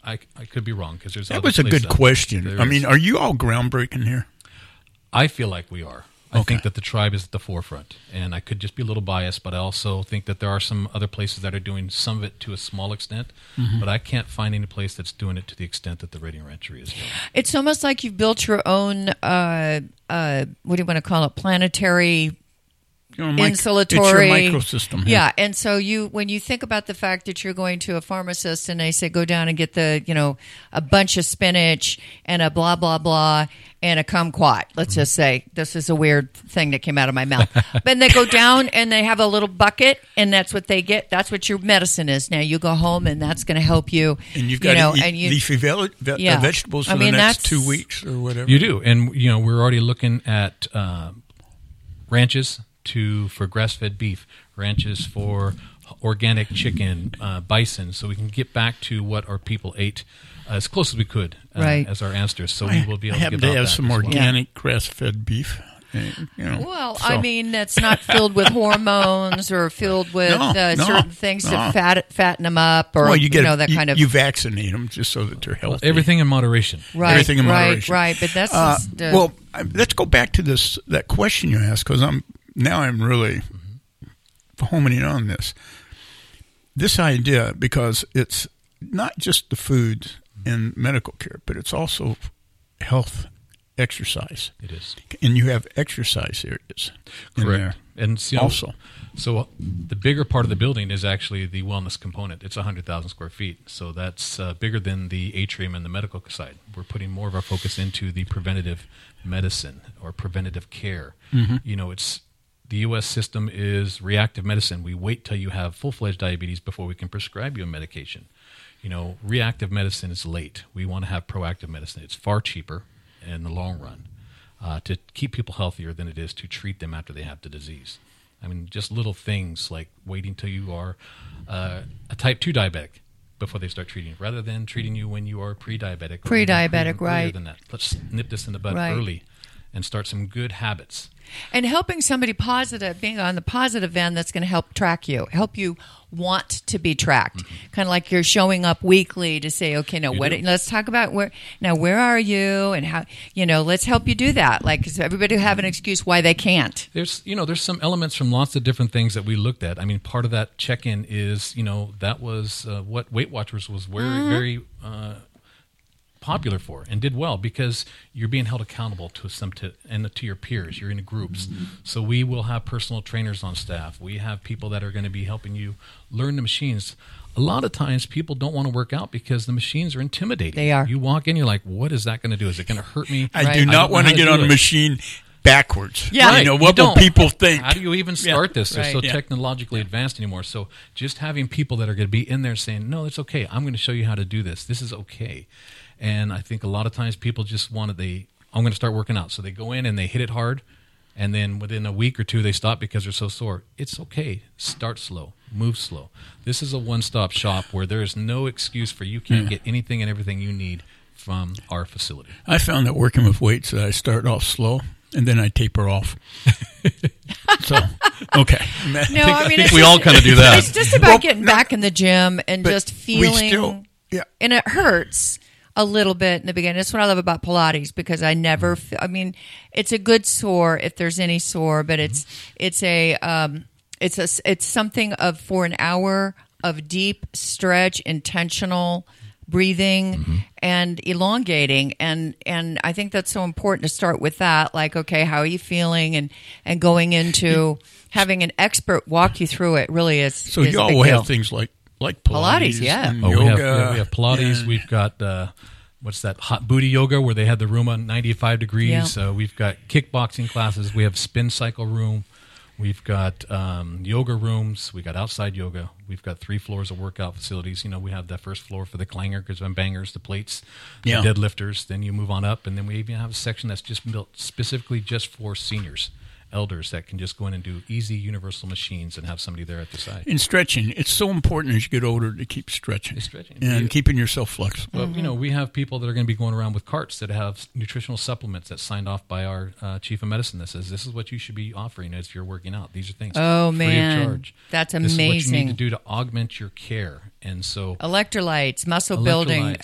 I could be wrong because there's that other was a good places out there. question. I mean, are you all groundbreaking here? I feel like we are. I Okay. think that the tribe is at the forefront, and I could just be a little biased, but I also think that there are some other places that are doing some of it to a small extent, but I can't find any place that's doing it to the extent that the Radiant Ranchery is doing. It's almost like you've built your own, what do you want to call it, planetary insulatory. It's your microsystem. Yeah, and so when you think about the fact that you're going to a pharmacist and they say go down and get a bunch of spinach and a blah blah blah and a kumquat. Let's just say this is a weird thing that came out of my mouth. But they go down and they have a little bucket and that's what they get. That's what your medicine is. Now you go home and that's going to help you. And you've got to eat leafy vegetables for the next 2 weeks or whatever. You do, and we're already looking at ranches for grass-fed beef, ranches for organic chicken, bison, so we can get back to what our people ate as close as we could as our ancestors. So we will be able to happen give to out have that some as organic grass-fed beef. Well, I mean, that's not filled with hormones or filled with certain things to fatten them up or that kind of. You vaccinate them just so that they're healthy. Everything in moderation. Right, everything in moderation. Right. But that's well. Let's go back to that question you asked because I'm really homing in on this idea because it's not just the food and medical care, but it's also health. Exercise. It is. And you have exercise areas in there. And also. So the bigger part of the building is actually the wellness component. It's 100,000 square feet. So that's bigger than the atrium and the medical side. We're putting more of our focus into the preventative medicine or preventative care. It's the U.S. system is reactive medicine. We wait till you have full-fledged diabetes before we can prescribe you a medication. Reactive medicine is late. We want to have proactive medicine. It's far cheaper in the long run to keep people healthier than it is to treat them after they have the disease. I mean, just little things like waiting till you are a type 2 diabetic before they start treating you, rather than treating you when you are pre-diabetic. Pre-diabetic, right. Than that. Let's nip this in the bud early and start some good habits. And helping somebody positive, being on the positive end, that's going to help track you, help you want to be tracked. Kind of like you're showing up weekly to say, okay, now let's talk about where are you and how, let's help you do that. Like, because everybody will have an excuse why they can't. There's some elements from lots of different things that we looked at. I mean, part of that check-in is, that was what Weight Watchers was very popular for and did well because you're being held accountable to your peers. You're in groups. So we will have personal trainers on staff. We have people that are going to be helping you learn the machines. A lot of times people don't want to work out because the machines are intimidating. They are. You walk in, you're like, what is that going to do? Is it going to hurt me? I do not want to get on a machine backwards. Yeah. What will people think? How do you even start this? They're so technologically advanced anymore. So just having people that are going to be in there saying, no, it's okay. I'm going to show you how to do this. This is okay. And I think a lot of times people just I'm going to start working out. So they go in and they hit it hard, and then within a week or two they stop because they're so sore. It's okay. Start slow. Move slow. This is a one-stop shop where there is no excuse for you can't get anything and everything you need from our facility. I found that working with weights that I start off slow, and then I taper off. So, okay. I think we all kind of do that. It's just about getting back in the gym and just feeling, and it hurts a little bit in the beginning. That's what I love about Pilates because I never feel, it's a good sore if there's any sore, but it's something for an hour of deep stretch, intentional breathing and elongating. And I think that's so important to start with that. Like, okay, how are you feeling? And going into having an expert walk you through it really is. So you all will have things like Pilates and yoga. We have Pilates. We've got what's that hot booty yoga where they had the room on 95 degrees. We've got kickboxing classes. We have spin cycle room. We've got yoga rooms. We got outside yoga. We've got 3 floors of workout facilities. We have that first floor for the clangers and bangers, the plates, the deadlifters. Then you move on up, and then we even have a section that's just built specifically just for seniors. Elders that can just go in and do easy universal machines and have somebody there at the side. And stretching. It's so important as you get older to keep stretching. And keeping yourself flexible. But, we have people that are going to be going around with carts that have nutritional supplements that's signed off by our chief of medicine that says this is what you should be offering as you're working out. These are things free of charge. That's amazing. This is what you need to do to augment your care. And so electrolytes, muscle building,